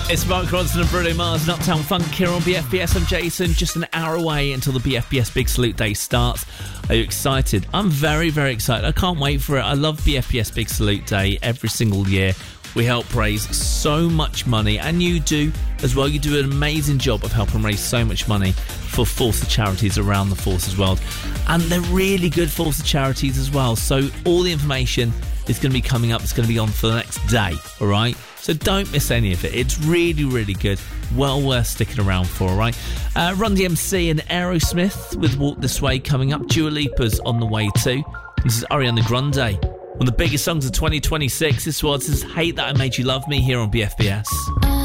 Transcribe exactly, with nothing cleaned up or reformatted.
It's Mark Ronson and Bruno Mars and Uptown Funk here on B F B S. I'm Jason, just an hour away until the B F B S Big Salute Day starts. Are you excited? I'm very, very excited. I can't wait for it. I love B F B S Big Salute Day every single year. We help raise so much money, and you do as well. You do an amazing job of helping raise so much money for Forza charities around the Forces world. And they're really good Forza charities as well. So all the information is going to be coming up. It's going to be on for the next day, all right? So don't miss any of it. It's really, really good. Well worth sticking around for, all right? Uh, Run D M C and Aerosmith with Walk This Way coming up. Dua Lipa's on the way too. This is Ariana Grande. One of the biggest songs of twenty twenty-six. This was this is Hate That I Made You Love Me here on B F B S.